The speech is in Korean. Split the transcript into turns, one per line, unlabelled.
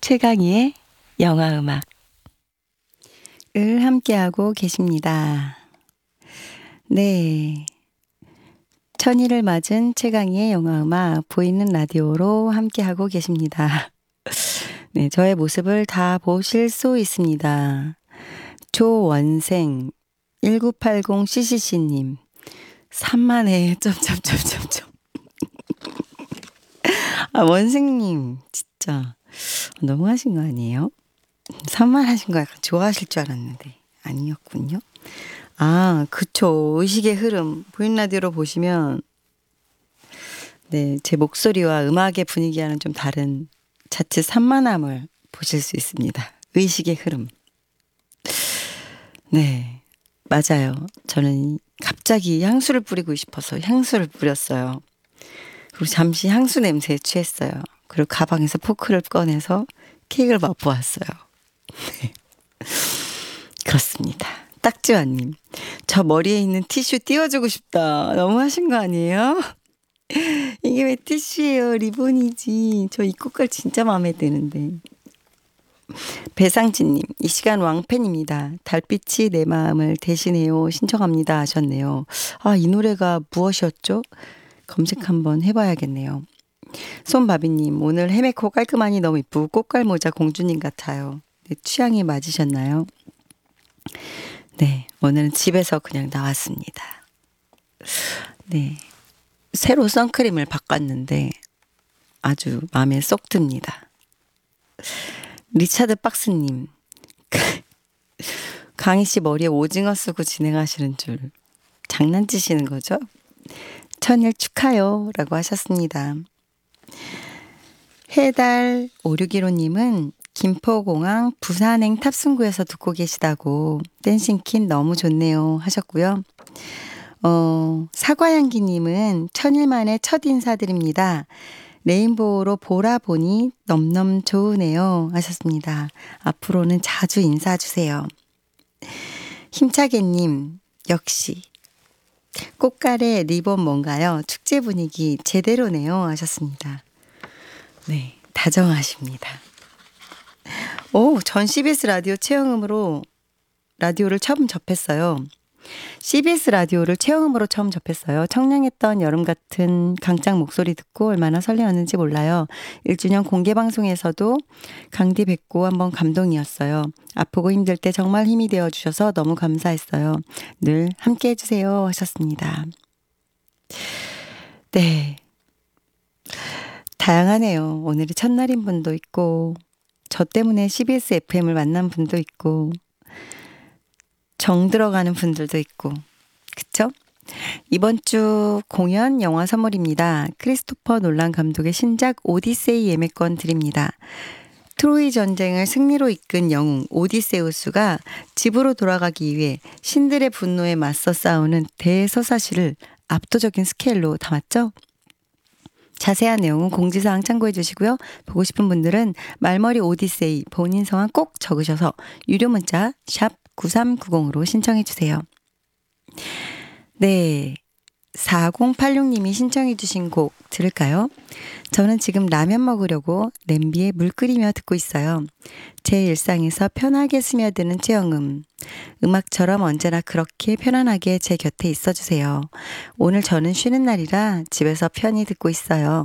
최강희의 영화음악 을 함께하고 계십니다. 네, 천일을 맞은 최강희의 영화음악 보이는 라디오로 함께하고 계십니다. 네, 저의 모습을 다 보실 수 있습니다. 조원생 1980cc님 3만회 점점점점점. 아, 원생님 진짜 너무하신 거 아니에요? 산만하신 거 약간 좋아하실 줄 알았는데 아니었군요. 아, 그쵸. 의식의 흐름 보이는 라디오로 보시면 네, 제 목소리와 음악의 분위기와는 좀 다른 자칫 산만함을 보실 수 있습니다. 의식의 흐름. 네, 맞아요. 저는 갑자기 향수를 뿌리고 싶어서 향수를 뿌렸어요. 그리고 잠시 향수 냄새에 취했어요. 그리고 가방에서 포크를 꺼내서 케이크를 맛보았어요. 네. 그렇습니다. 딱지환님, 저 머리에 있는 티슈 띄워주고 싶다. 너무하신 거 아니에요? 이게 왜 티슈예요? 리본이지. 저 이 꽃갈 진짜 마음에 드는데. 배상진님, 이 시간 왕팬입니다. 달빛이 내 마음을 대신해요. 신청합니다 하셨네요. 아, 이 노래가 무엇이었죠? 검색 한번 해봐야겠네요. 손바비님, 오늘 헤메코 깔끔하니 너무 이쁘고 꽃갈 모자 공주님 같아요. 네, 취향이 맞으셨나요? 네, 오늘은 집에서 그냥 나왔습니다. 네, 새로 선크림을 바꿨는데 아주 마음에 쏙 듭니다. 리차드 박스님, 강희 씨 머리에 오징어 쓰고 진행하시는 줄 장난치시는 거죠? 천일 축하요 라고 하셨습니다. 해달 5615님은 김포공항 부산행 탑승구에서 듣고 계시다고 댄싱킨 너무 좋네요 하셨고요. 사과향기님은 천일만에 첫 인사드립니다. 레인보우로 보라 보니 넘넘 좋으네요 하셨습니다. 앞으로는 자주 인사주세요. 힘차게님, 역시 꽃갈의 리본 뭔가요? 축제 분위기 제대로네요 하셨습니다. 네, 다정하십니다. 오, 전 CBS 라디오 체험으로 라디오를 처음 접했어요. CBS 라디오를 체험으로 처음 접했어요. 청량했던 여름 같은 강짱 목소리 듣고 얼마나 설레었는지 몰라요. 1주년 공개 방송에서도 강디 뵙고 한번 감동이었어요. 아프고 힘들 때 정말 힘이 되어주셔서 너무 감사했어요. 늘 함께 해주세요 하셨습니다. 네, 다양하네요. 오늘이 첫날인 분도 있고 저 때문에 CBS FM을 만난 분도 있고 정 들어가는 분들도 있고 그쵸? 이번 주 공연 영화 선물입니다. 크리스토퍼 놀란 감독의 신작 오디세이 예매권 드립니다. 트로이 전쟁을 승리로 이끈 영웅 오디세우스가 집으로 돌아가기 위해 신들의 분노에 맞서 싸우는 대서사시를 압도적인 스케일로 담았죠? 자세한 내용은 공지사항 참고해 주시고요. 보고 싶은 분들은 말머리 오디세이 본인 성함 꼭 적으셔서 유료 문자 샵 9390으로 신청해 주세요. 네, 4086님이 신청해 주신 곡 들을까요? 저는 지금 라면 먹으려고 냄비에 물 끓이며 듣고 있어요. 제 일상에서 편하게 스며드는 최영음. 음악처럼 언제나 그렇게 편안하게 제 곁에 있어주세요. 오늘 저는 쉬는 날이라 집에서 편히 듣고 있어요.